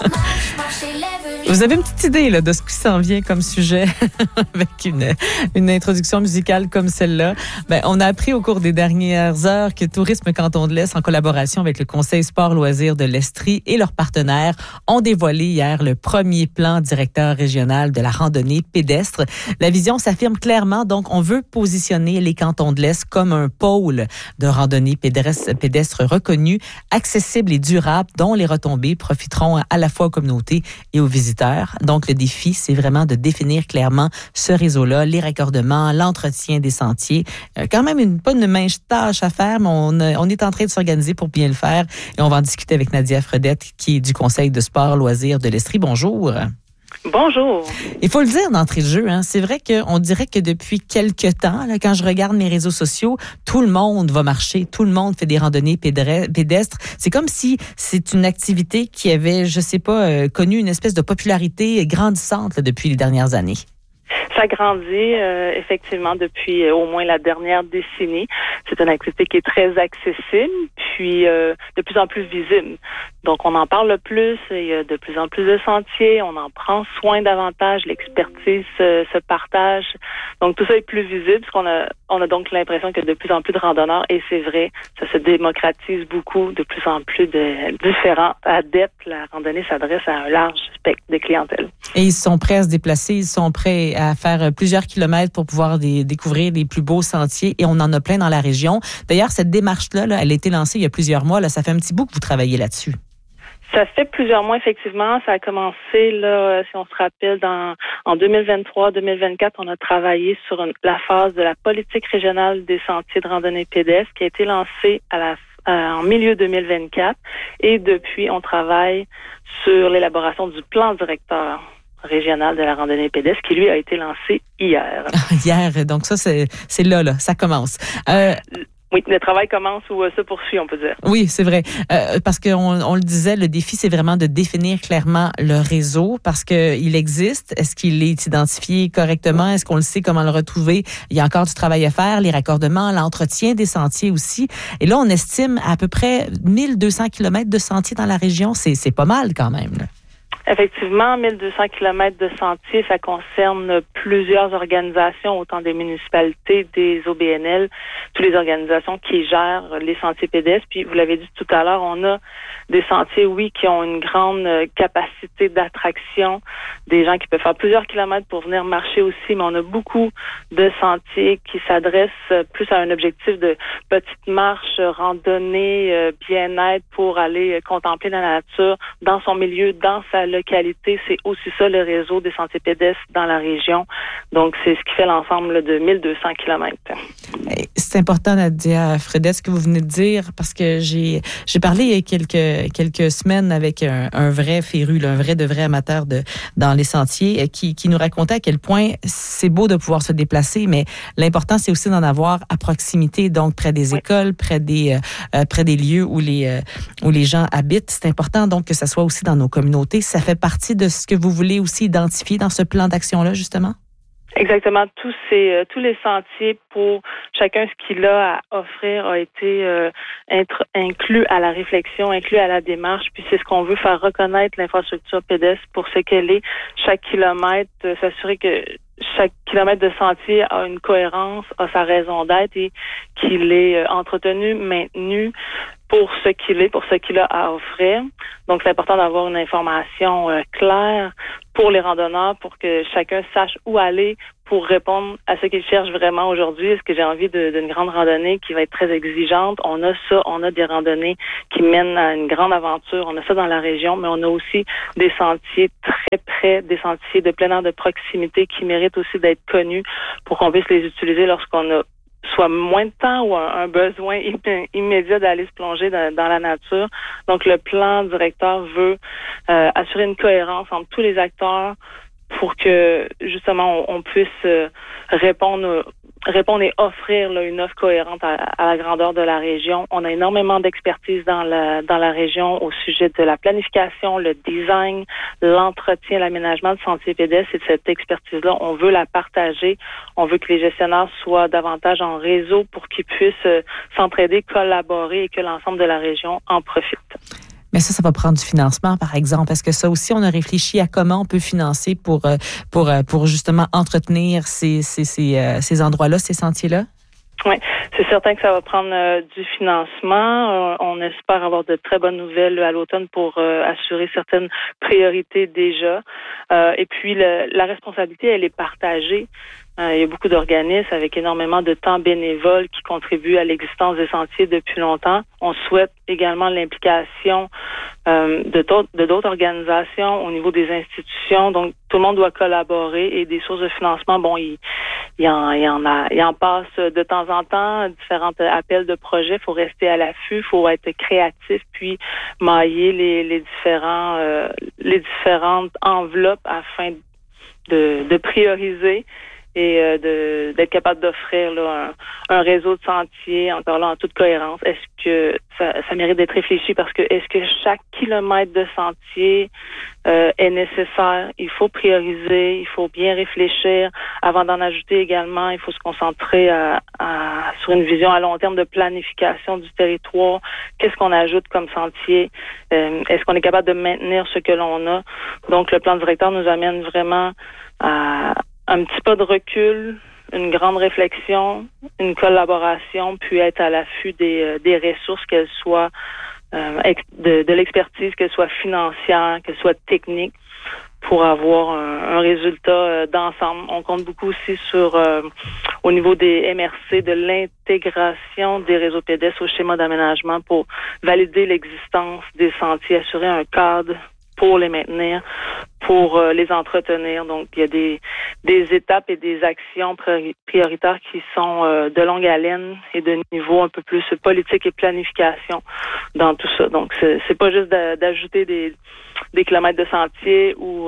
Vous avez une petite idée là, de ce qui s'en vient comme sujet avec une introduction musicale comme celle-là. On a appris au cours des dernières heures que Tourisme Canton de l'Est, en collaboration avec le Conseil Sport Loisirs de l'Estrie et leurs partenaires, ont dévoilé hier le premier plan directeur régional de la randonnée pédestre. La vision s'affirme clairement, donc on veut positionner les cantons de l'Est comme un pôle de randonnée pédestre reconnu, accessible et durable, dont les retombées profiteront à la fois aux communautés et aux visiteurs. Donc, le défi, c'est vraiment de définir clairement ce réseau-là, les raccordements, l'entretien des sentiers. Quand même pas une mince tâche à faire, mais on est en train de s'organiser pour bien le faire. Et on va en discuter avec Nadia Fredette, qui est du Conseil de sport loisirs de l'Estrie. Bonjour. Bonjour. Il faut le dire d'entrée de jeu, hein. C'est vrai qu'on dirait que depuis quelques temps, là, quand je regarde mes réseaux sociaux, tout le monde va marcher, tout le monde fait des randonnées pédestres. C'est comme si c'est une activité qui avait, je sais pas, connu une espèce de popularité grandissante là, depuis les dernières années. Ça grandit effectivement depuis au moins la dernière décennie. C'est une activité qui est très accessible, puis de plus en plus visible. Donc, on en parle plus, il y a de plus en plus de sentiers, on en prend soin davantage, l'expertise se partage. Donc, tout ça est plus visible, parce qu'on a donc l'impression qu'il y a de plus en plus de randonneurs, et c'est vrai, ça se démocratise beaucoup, de plus en plus de différents adeptes. La randonnée s'adresse à un large spectre de clientèle. Et ils sont prêts à se déplacer, ils sont prêts à faire plusieurs kilomètres pour pouvoir découvrir les plus beaux sentiers, et on en a plein dans la région. D'ailleurs, cette démarche-là, elle a été lancée il y a plusieurs mois. Là, ça fait un petit bout que vous travaillez là-dessus. Ça fait plusieurs mois, effectivement. Ça a commencé, là, si on se rappelle, en 2023-2024, on a travaillé sur la phase de la politique régionale des sentiers de randonnée pédestre qui a été lancée en milieu 2024. Et depuis, on travaille sur l'élaboration du plan directeur régional de la randonnée pédestre qui, lui, a été lancé hier. Hier, donc ça, c'est là, ça commence. Oui, le travail commence ou se poursuit, on peut dire. Oui, c'est vrai. Parce qu'on le disait, le défi, c'est vraiment de définir clairement le réseau parce qu'il existe. Est-ce qu'il est identifié correctement? Est-ce qu'on le sait comment le retrouver? Il y a encore du travail à faire, les raccordements, l'entretien des sentiers aussi. Et là, on estime à peu près 1200 kilomètres de sentiers dans la région. C'est pas mal quand même, là. Effectivement, 1200 kilomètres de sentiers, ça concerne plusieurs organisations, autant des municipalités, des OBNL, toutes les organisations qui gèrent les sentiers pédestres. Puis, vous l'avez dit tout à l'heure, on a des sentiers, oui, qui ont une grande capacité d'attraction, des gens qui peuvent faire plusieurs kilomètres pour venir marcher aussi, mais on a beaucoup de sentiers qui s'adressent plus à un objectif de petite marche, randonnée, bien-être pour aller contempler la nature dans son milieu, dans sa localité. C'est aussi ça le réseau des sentiers pédestres dans la région. Donc, c'est ce qui fait l'ensemble de 1200 kilomètres. C'est important, Nadia Fredette, ce que vous venez de dire, parce que j'ai parlé il y a quelques semaines avec un vrai féru, un vrai de vrai amateur dans les sentiers, qui nous racontait à quel point c'est beau de pouvoir se déplacer, mais l'important, c'est aussi d'en avoir à proximité, donc près des écoles, près des lieux où les gens habitent. C'est important, donc, que ça soit aussi dans nos communautés. Ça fait partie de ce que vous voulez aussi identifier dans ce plan d'action-là, justement? Exactement. Tous les sentiers pour chacun ce qu'il a à offrir a été inclus à la réflexion, inclus à la démarche. Puis c'est ce qu'on veut, faire reconnaître l'infrastructure pédestre pour ce qu'elle est. Chaque kilomètre, s'assurer que chaque kilomètre de sentier a une cohérence, a sa raison d'être et qu'il est entretenu, maintenu pour ce qu'il est, pour ce qu'il a à offrir. Donc, c'est important d'avoir une information claire pour les randonneurs, pour que chacun sache où aller pour répondre à ce qu'il cherche vraiment aujourd'hui. Est-ce que j'ai envie d'une grande randonnée qui va être très exigeante? On a ça, on a des randonnées qui mènent à une grande aventure. On a ça dans la région, mais on a aussi des sentiers très près, des sentiers de plein air de proximité qui méritent aussi d'être connus pour qu'on puisse les utiliser lorsqu'on a soit moins de temps ou un besoin immédiat d'aller se plonger dans la nature. Donc, le plan directeur veut assurer une cohérence entre tous les acteurs pour que, justement, on puisse répondre et offrir là, une offre cohérente à la grandeur de la région. On a énormément d'expertise dans la région au sujet de la planification, le design, l'entretien, l'aménagement de sentiers pédestres. Et cette expertise-là, on veut la partager. On veut que les gestionnaires soient davantage en réseau pour qu'ils puissent s'entraider, collaborer et que l'ensemble de la région en profite. Mais ça va prendre du financement, par exemple. Est-ce que ça aussi, on a réfléchi à comment on peut financer pour justement entretenir ces endroits-là, ces sentiers-là? Oui, c'est certain que ça va prendre du financement. On espère avoir de très bonnes nouvelles à l'automne pour assurer certaines priorités déjà. Et puis, la responsabilité, elle est partagée. Il y a beaucoup d'organismes avec énormément de temps bénévole qui contribuent à l'existence des sentiers depuis longtemps. On souhaite également l'implication de d'autres organisations au niveau des institutions. Donc, tout le monde doit collaborer et des sources de financement, il en passe de temps en temps, différents appels de projets. Il faut rester à l'affût, il faut être créatif, puis mailler les différentes enveloppes afin de prioriser et d'être capable d'offrir là, un réseau de sentiers, encore là, en toute cohérence. Est-ce que ça mérite d'être réfléchi parce que est-ce que chaque kilomètre de sentier est nécessaire? Il faut prioriser, il faut bien réfléchir. Avant d'en ajouter également, il faut se concentrer sur une vision à long terme de planification du territoire. Qu'est-ce qu'on ajoute comme sentier? Est-ce qu'on est capable de maintenir ce que l'on a? Donc, le plan directeur nous amène vraiment à un petit pas de recul, une grande réflexion, une collaboration, puis être à l'affût des ressources, qu'elles soient de l'expertise, qu'elles soient financières, qu'elles soient techniques, pour avoir un résultat d'ensemble. On compte beaucoup aussi sur, au niveau des MRC, de l'intégration des réseaux pédestres au schéma d'aménagement pour valider l'existence des sentiers, assurer un cadre pour les maintenir, pour les entretenir. Donc, il y a des étapes et des actions prioritaires qui sont de longue haleine et de niveau un peu plus politique et planification dans tout ça. Donc, c'est pas juste d'ajouter des kilomètres de sentiers ou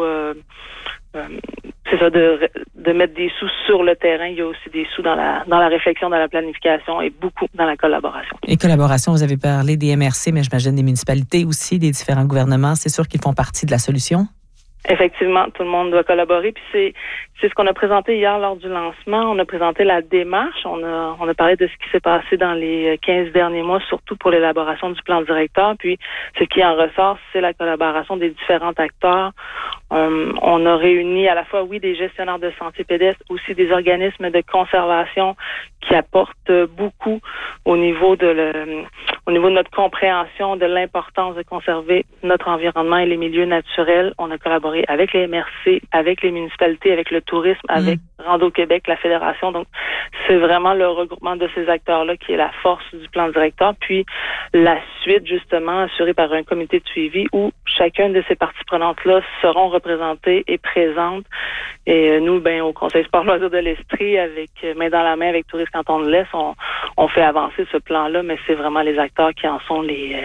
c'est ça, de mettre des sous sur le terrain. Il y a aussi des sous dans la réflexion, dans la planification et beaucoup dans la collaboration. Et collaboration, vous avez parlé des MRC, mais j'imagine des municipalités aussi, des différents gouvernements. C'est sûr qu'ils font partie de la solution? Effectivement, tout le monde doit collaborer. Puis c'est ce qu'on a présenté hier lors du lancement. On a présenté la démarche. On a parlé de ce qui s'est passé dans les 15 derniers mois, surtout pour l'élaboration du plan directeur. Puis ce qui en ressort, c'est la collaboration des différents acteurs. On a réuni à la fois, oui, des gestionnaires de sentiers pédestres, aussi des organismes de conservation qui apportent beaucoup au niveau de notre compréhension de l'importance de conserver notre environnement et les milieux naturels. On a collaboré avec les MRC, avec les municipalités, avec le tourisme, avec Rando Québec, la fédération. Donc, c'est vraiment le regroupement de ces acteurs-là qui est la force du plan directeur. Puis, la suite, justement, assurée par un comité de suivi où chacune de ces parties prenantes-là seront représentées et présentes. Et nous, au Conseil sport loisirs de l'Estrie, avec main dans la main avec Tourisme Canton de l'Est, on fait avancer ce plan-là, mais c'est vraiment les acteurs qui en sont les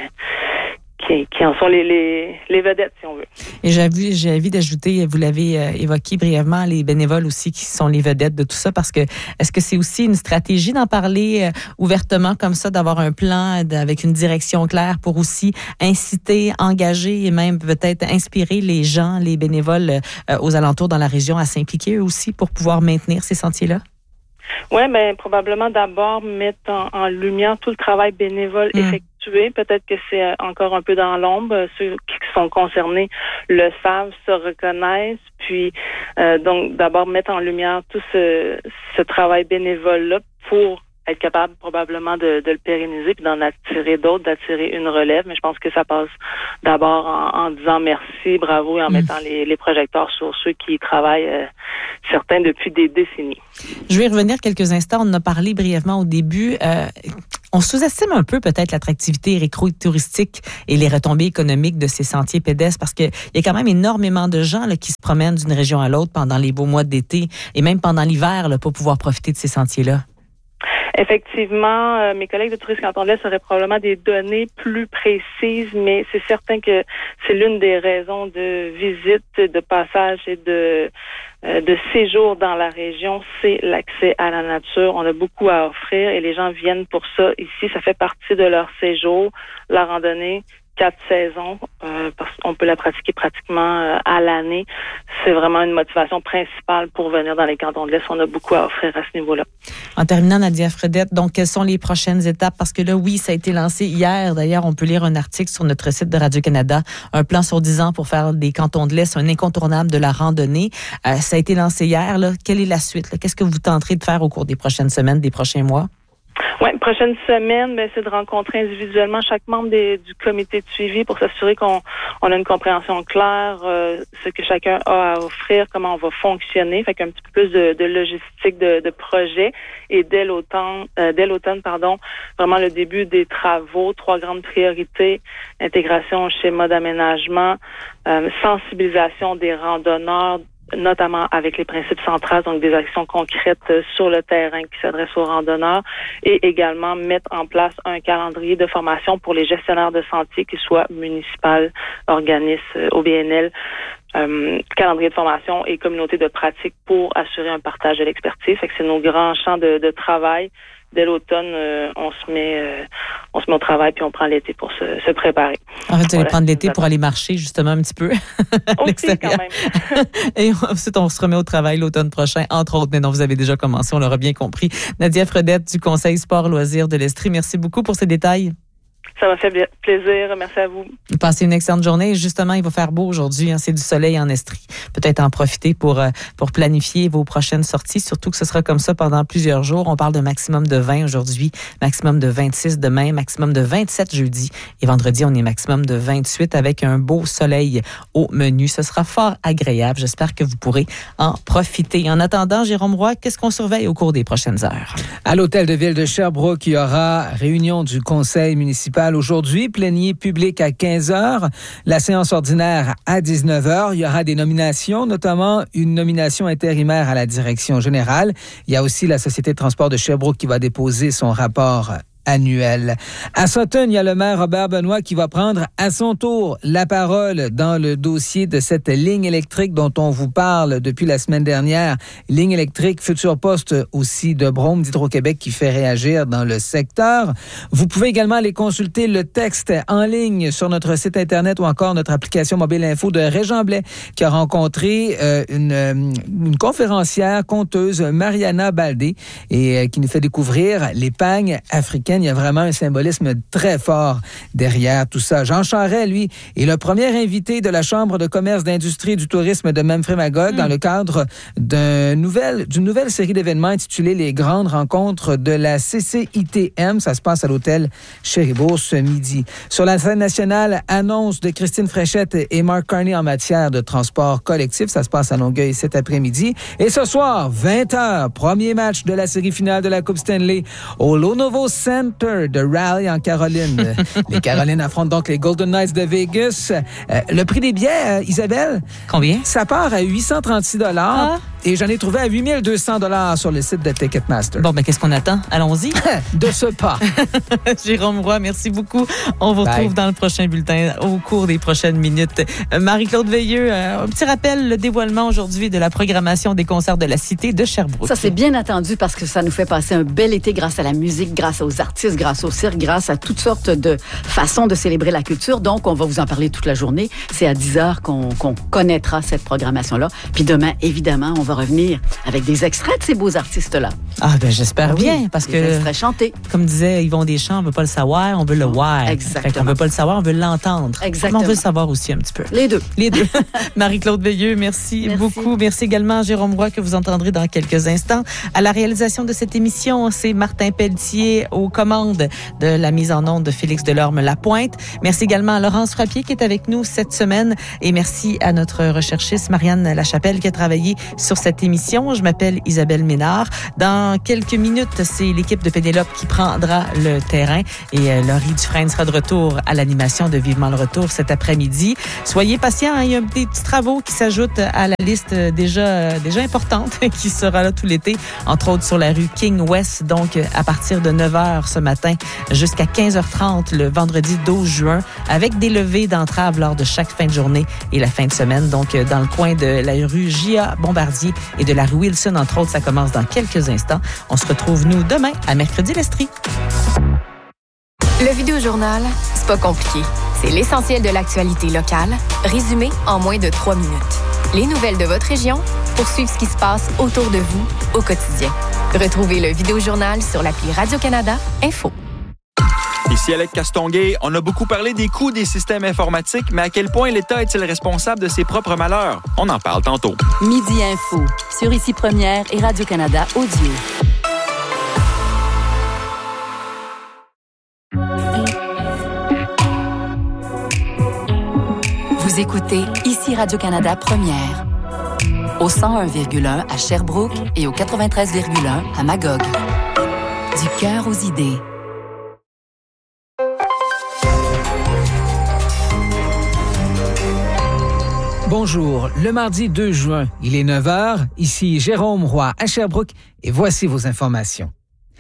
vedettes, si on veut. Et j'ai envie d'ajouter, vous l'avez évoqué brièvement, les bénévoles aussi qui sont les vedettes de tout ça, parce que est-ce que c'est aussi une stratégie d'en parler ouvertement comme ça, d'avoir un plan avec une direction claire pour aussi inciter, engager et même peut-être inspirer les gens, les bénévoles aux alentours dans la région à s'impliquer eux aussi pour pouvoir maintenir ces sentiers-là? Oui, probablement d'abord mettre en lumière tout le travail bénévole effectué. Peut-être que c'est encore un peu dans l'ombre. Ceux qui sont concernés le savent, se reconnaissent. Puis, donc, d'abord mettre en lumière tout ce travail bénévole-là pour être capable probablement de le pérenniser puis d'en attirer d'autres, d'attirer une relève. Mais je pense que ça passe d'abord en disant merci, bravo et en mettant les projecteurs sur ceux qui travaillent, certains depuis des décennies. Je vais y revenir quelques instants. On en a parlé brièvement au début. On sous-estime un peu peut-être l'attractivité récro-touristique et les retombées économiques de ces sentiers pédestres parce qu'il y a quand même énormément de gens là, qui se promènent d'une région à l'autre pendant les beaux mois d'été et même pendant l'hiver là, pour pouvoir profiter de ces sentiers-là. Effectivement, mes collègues de Tourisme Canton de l'Est auraient probablement des données plus précises, mais c'est certain que c'est l'une des raisons de visite, de passage et de séjour dans la région, c'est l'accès à la nature. On a beaucoup à offrir et les gens viennent pour ça ici. Ça fait partie de leur séjour, la randonnée, 4 saisons, parce qu'on peut la pratiquer pratiquement à l'année. C'est vraiment une motivation principale pour venir dans les cantons de l'Est. On a beaucoup à offrir à ce niveau-là. En terminant, Nadia Fredette, donc, quelles sont les prochaines étapes? Parce que là, oui, ça a été lancé hier. D'ailleurs, on peut lire un article sur notre site de Radio-Canada, un plan sur 10 ans pour faire des cantons de l'Est un incontournable de la randonnée. Ça a été lancé hier. Là. Quelle est la suite? Là? Qu'est-ce que vous tenterez de faire au cours des prochaines semaines, des prochains mois? Oui, prochaine semaine, c'est de rencontrer individuellement chaque membre du comité de suivi pour s'assurer qu'on a une compréhension claire, ce que chacun a à offrir, comment on va fonctionner, fait qu'un petit peu plus de logistique de projet. Et dès l'automne, vraiment le début des travaux, 3 grandes priorités: intégration au schéma d'aménagement, sensibilisation des randonneurs, notamment avec les principes centrales, donc des actions concrètes sur le terrain qui s'adressent aux randonneurs, et également mettre en place un calendrier de formation pour les gestionnaires de sentiers, qu'ils soient municipal, organismes, OBNL, calendrier de formation et communauté de pratique pour assurer un partage de l'expertise. Fait que c'est nos grands champs de travail. Dès l'automne, on se met au travail puis on prend l'été pour se préparer. En fait, vous allez prendre l'été pour aller marcher justement un petit peu à l'extérieur. Quand même. Et ensuite, on se remet au travail l'automne prochain, entre autres. Mais non, vous avez déjà commencé, on l'aura bien compris. Nadia Fredette du Conseil Sport Loisirs de l'Estrie, merci beaucoup pour ces détails. Ça m'a fait plaisir. Merci à vous. Passez une excellente journée. Justement, il va faire beau aujourd'hui. C'est du soleil en Estrie. Peut-être en profiter pour planifier vos prochaines sorties, surtout que ce sera comme ça pendant plusieurs jours. On parle de maximum de 20 aujourd'hui, maximum de 26 demain, maximum de 27 jeudi. Et vendredi, on est maximum de 28 avec un beau soleil au menu. Ce sera fort agréable. J'espère que vous pourrez en profiter. En attendant, Jérôme Roy, qu'est-ce qu'on surveille au cours des prochaines heures? À l'hôtel de ville de Sherbrooke, il y aura réunion du conseil municipal aujourd'hui, plénier public à 15 heures, la séance ordinaire à 19 heures. Il y aura des nominations, notamment une nomination intérimaire à la direction générale. Il y a aussi la Société de transport de Sherbrooke qui va déposer son rapport annuel. À Sutton, il y a le maire Robert Benoît qui va prendre à son tour la parole dans le dossier de cette ligne électrique dont on vous parle depuis la semaine dernière. Ligne électrique, futur poste aussi de Brome d'Hydro-Québec qui fait réagir dans le secteur. Vous pouvez également aller consulter le texte en ligne sur notre site Internet ou encore notre application mobile info de Régent Blais qui a rencontré une conférencière, conteuse, Mariana Baldé, et qui nous fait découvrir l'épargne africaine. Il y a vraiment un symbolisme très fort derrière tout ça. Jean Charest, lui, est le premier invité de la Chambre de commerce, d'industrie et du tourisme de Memphremagog dans le cadre d'une nouvelle série d'événements intitulée Les grandes rencontres de la CCITM. Ça se passe à l'hôtel Chéribourg ce midi. Sur la scène nationale, annonce de Christine Fréchette et Mark Carney en matière de transport collectif. Ça se passe à Longueuil cet après-midi. Et ce soir, 20h, premier match de la série finale de la Coupe Stanley au Lenovo Center de Raleigh en Caroline. Les Carolines affrontent donc les Golden Knights de Vegas. Le prix des billets, Isabelle? Combien? Ça part à 836 $ et j'en ai trouvé à 8200 $ sur le site de Ticketmaster. Bon, qu'est-ce qu'on attend? Allons-y. De ce pas. Jérôme Roy, merci beaucoup. On vous retrouve dans le prochain bulletin au cours des prochaines minutes. Marie-Claude Veilleux, un petit rappel, le dévoilement aujourd'hui de la programmation des concerts de la Cité de Sherbrooke. Ça, c'est bien attendu parce que ça nous fait passer un bel été grâce à la musique, grâce aux artistes, grâce au cirque, grâce à toutes sortes de façons de célébrer la culture. Donc, on va vous en parler toute la journée. C'est à 10h qu'on connaîtra cette programmation-là. Puis demain, évidemment, on va revenir avec des extraits de ces beaux artistes-là. Ah, j'espère bien, parce des que... extraits chantés. Comme disait Yvon Deschamps, on veut pas le savoir, on veut le voir. Exactement. On veut pas le savoir, on veut l'entendre. Exactement. Mais on veut le savoir aussi un petit peu. Les deux. Marie-Claude Veilleux, merci beaucoup. Merci également à Jérôme Roy, que vous entendrez dans quelques instants. À la réalisation de cette émission, c'est Martin Pelletier aux commandes de la mise en onde de Félix Delorme-Lapointe. Merci également à Laurence Frappier qui est avec nous cette semaine. Et merci à notre recherchiste Marianne Lachapelle qui a travaillé sur cette émission. Je m'appelle Isabelle Ménard. Dans quelques minutes, c'est l'équipe de Pénélope qui prendra le terrain et Laurie Dufresne sera de retour à l'animation de Vivement le retour cet après-midi. Soyez patients, il y a des petits travaux qui s'ajoutent à la liste déjà importante qui sera là tout l'été, entre autres sur la rue King West, donc à partir de 9h ce matin jusqu'à 15h30 le vendredi 12 juin, avec des levées d'entrave lors de chaque fin de journée et la fin de semaine. Donc, dans le coin de la rue J.A. Bombardier et de la rue Wilson, entre autres, ça commence dans quelques instants. On se retrouve, nous, demain à Mercredi l'Estrie. Le Vidéojournal, c'est pas compliqué. C'est l'essentiel de l'actualité locale, résumé en moins de 3 minutes. Les nouvelles de votre région pour suivre ce qui se passe autour de vous au quotidien. Retrouvez le vidéojournal sur l'appli Radio-Canada Info. Ici Alec Castonguay, on a beaucoup parlé des coûts des systèmes informatiques, mais à quel point l'État est-il responsable de ses propres malheurs? On en parle tantôt. Midi Info, sur Ici Première et Radio-Canada Audio. Vous écoutez Ici Radio-Canada Première, au 101,1 à Sherbrooke et au 93,1 à Magog. Du cœur aux idées. Bonjour, le mardi 2 juin, il est 9h, ici Jérôme Roy à Sherbrooke et voici vos informations.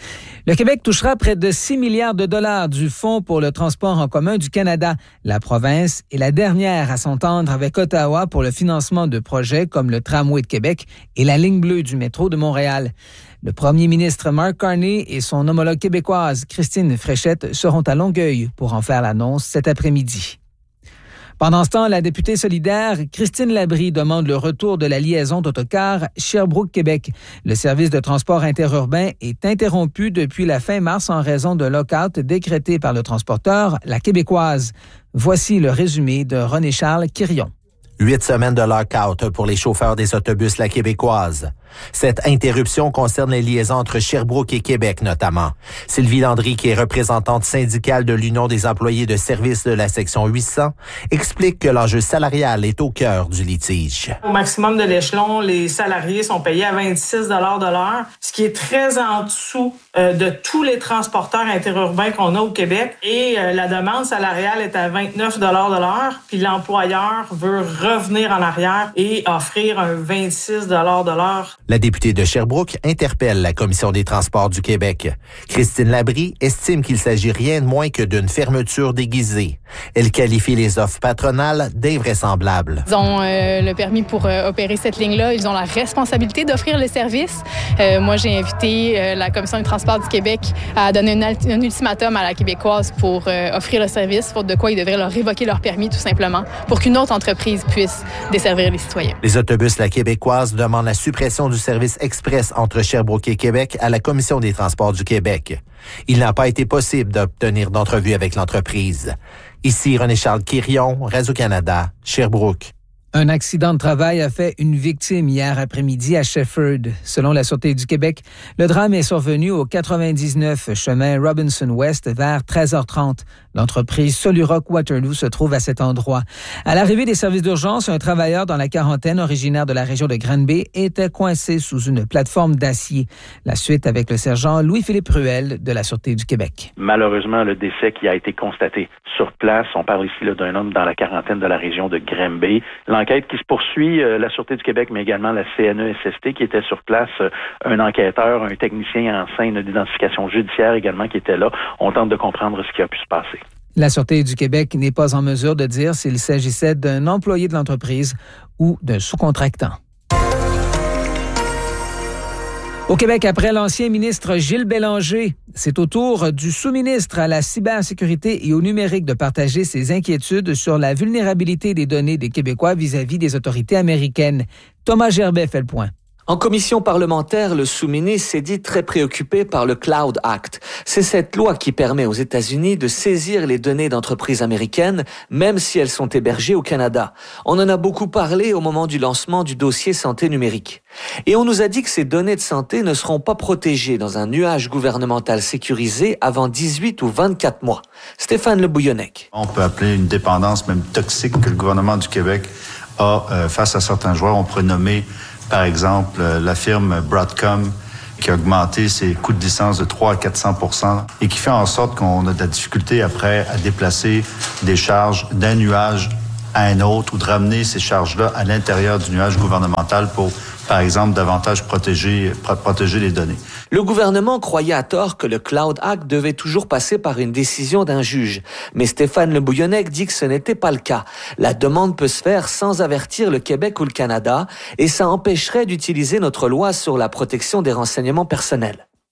Le Québec touchera près de 6 milliards de dollars du Fonds pour le transport en commun du Canada. La province est la dernière à s'entendre avec Ottawa pour le financement de projets comme le Tramway de Québec et la ligne bleue du métro de Montréal. Le premier ministre Mark Carney et son homologue québécoise Christine Fréchette seront à Longueuil pour en faire l'annonce cet après-midi. Pendant ce temps, la députée solidaire Christine Labrie demande le retour de la liaison d'autocar Sherbrooke-Québec. Le service de transport interurbain est interrompu depuis la fin mars en raison d'un lock-out décrété par le transporteur, la Québécoise. Voici le résumé de René-Charles Quirion. 8 semaines de lock-out pour les chauffeurs des autobus La Québécoise. Cette interruption concerne les liaisons entre Sherbrooke et Québec notamment. Sylvie Landry, qui est représentante syndicale de l'Union des employés de service de la section 800, explique que l'enjeu salarial est au cœur du litige. Au maximum de l'échelon, les salariés sont payés à 26 $ de l'heure, ce qui est très en dessous de tous les transporteurs interurbains qu'on a au Québec. Et la demande salariale est à 29 $ de l'heure, puis l'employeur veut revenir en arrière et offrir un 26 $ de l'heure. La députée de Sherbrooke interpelle la Commission des transports du Québec. Christine Labrie estime qu'il s'agit rien de moins que d'une fermeture déguisée. Elle qualifie les offres patronales d'invraisemblables. Ils ont le permis pour opérer cette ligne-là. Ils ont la responsabilité d'offrir le service. Moi, j'ai invité la Commission des transports du Québec à donner un ultimatum à la Québécoise pour offrir le service, faute de quoi ils devraient leur révoquer leur permis, tout simplement, pour qu'une autre entreprise puisse desservir les citoyens. Les autobus La Québécoise demandent la suppression du service express entre Sherbrooke et Québec à la Commission des transports du Québec. Il n'a pas été possible d'obtenir d'entrevue avec l'entreprise. Ici René-Charles Quirion, Radio-Canada, Sherbrooke. Un accident de travail a fait une victime hier après-midi à Shefford. Selon la Sûreté du Québec, le drame est survenu au 99 chemin Robinson-Ouest vers 13h30. L'entreprise Solurock Waterloo se trouve à cet endroit. À l'arrivée des services d'urgence, un travailleur dans la quarantaine originaire de la région de Granby était coincé sous une plateforme d'acier. La suite avec le sergent Louis-Philippe Ruel de la Sûreté du Québec. Malheureusement, le décès qui a été constaté sur place, on parle ici là, d'un homme dans la quarantaine de la région de Granby. L'enquête qui se poursuit, la Sûreté du Québec, mais également la CNESST qui était sur place, un enquêteur, un technicien en scène d'identification judiciaire également qui était là. On tente de comprendre ce qui a pu se passer. La Sûreté du Québec n'est pas en mesure de dire s'il s'agissait d'un employé de l'entreprise ou d'un sous-contractant. Au Québec, après l'ancien ministre Gilles Bélanger, c'est au tour du sous-ministre à la cybersécurité et au numérique de partager ses inquiétudes sur la vulnérabilité des données des Québécois vis-à-vis des autorités américaines. Thomas Gerbet fait le point. En commission parlementaire, le sous-ministre s'est dit très préoccupé par le Cloud Act. C'est cette loi qui permet aux États-Unis de saisir les données d'entreprises américaines, même si elles sont hébergées au Canada. On en a beaucoup parlé au moment du lancement du dossier santé numérique. Et on nous a dit que ces données de santé ne seront pas protégées dans un nuage gouvernemental sécurisé avant 18 ou 24 mois. Stéphane Le Bouillonnec. On peut appeler une dépendance même toxique que le gouvernement du Québec a face à certains joueurs. On pourrait nommer par exemple, la firme Broadcom qui a augmenté ses coûts de licence de 300 à 400 % et qui fait en sorte qu'on a de la difficulté après à déplacer des charges d'un nuage à un autre ou de ramener ces charges-là à l'intérieur du nuage gouvernemental pour, par exemple, davantage protéger les données. Le gouvernement croyait à tort que le Cloud Act devait toujours passer par une décision d'un juge. Mais Stéphane Le Bouillonnec dit que ce n'était pas le cas. La demande peut se faire sans avertir le Québec ou le Canada et ça empêcherait d'utiliser notre loi sur la protection des renseignements personnels.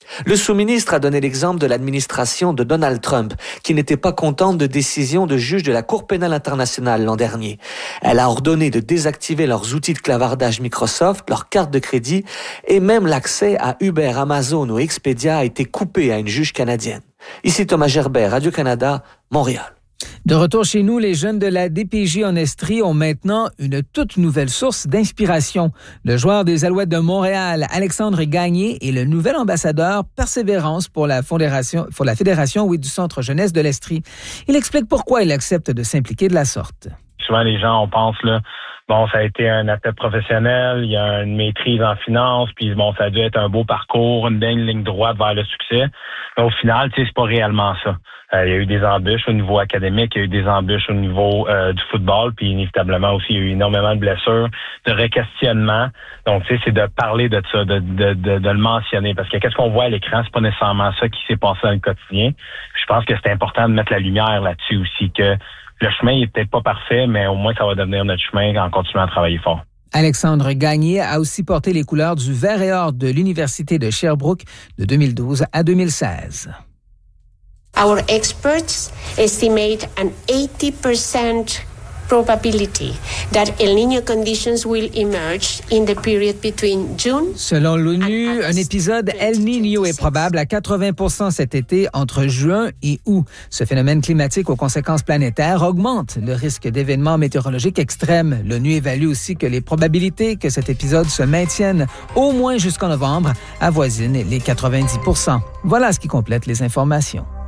Le sous-ministre a donné l'exemple de l'administration de Donald Trump, qui n'était pas contente de décisions de juges de la Cour pénale internationale l'an dernier. Elle a ordonné de désactiver leurs outils de clavardage Microsoft, leurs cartes de crédit, et même l'accès à Uber, Amazon ou Expedia a été coupé à une juge canadienne. Ici Thomas Gerbert, Radio-Canada, Montréal. De retour chez nous, les jeunes de la DPJ en Estrie ont maintenant une toute nouvelle source d'inspiration. Le joueur des Alouettes de Montréal, Alexandre Gagné, est le nouvel ambassadeur Persévérance pour la fédération du Centre Jeunesse de l'Estrie. Il explique pourquoi il accepte de s'impliquer de la sorte. Souvent, les gens, on pense, là, bon, ça a été un athlète professionnel, il y a une maîtrise en finance, puis bon, ça a dû être un beau parcours, une belle ligne droite vers le succès. Mais au final, tu sais, c'est pas réellement ça. Il y a eu des embûches au niveau académique, il y a eu des embûches au niveau du football, puis inévitablement aussi, il y a eu énormément de blessures, de requestionnements. Donc, tu sais, c'est de parler de ça, de le mentionner, parce que qu'est-ce qu'on voit à l'écran, c'est pas nécessairement ça qui s'est passé dans le quotidien. Je pense que c'est important de mettre la lumière là-dessus aussi, que le chemin il est peut-être pas parfait, mais au moins ça va devenir notre chemin en continuant à travailler fort. Alexandre Gagné a aussi porté les couleurs du Vert et Or de l'Université de Sherbrooke de 2012 à 2016. Our experts estimate an 80% probability that El Niño conditions will emerge in the period between June. Selon l'ONU, un épisode El Niño est probable à 80% cet été entre juin et août. Ce phénomène climatique aux conséquences planétaires augmente le risque d'événements météorologiques extrêmes. L'ONU évalue aussi que les probabilités que cet épisode se maintienne au moins jusqu'en novembre avoisinent les 90%. Voilà ce qui complète les informations.